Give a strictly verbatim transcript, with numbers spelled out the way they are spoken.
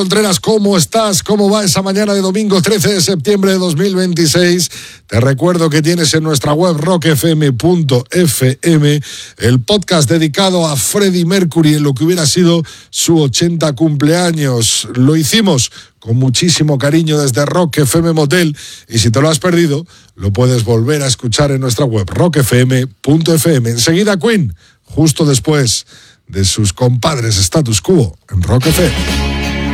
Contreras, ¿cómo estás? ¿Cómo va esa mañana de domingo trece de septiembre de dos mil veintiséis? Te recuerdo que tienes en nuestra web rock f m punto f m el podcast dedicado a Freddie Mercury en lo que hubiera sido su ochenta cumpleaños. Lo hicimos con muchísimo cariño desde Rock F M Motel, y si te lo has perdido, lo puedes volver a escuchar en nuestra web rock f m punto f m. Enseguida Queen, justo después de sus compadres Status Quo en Rock F M.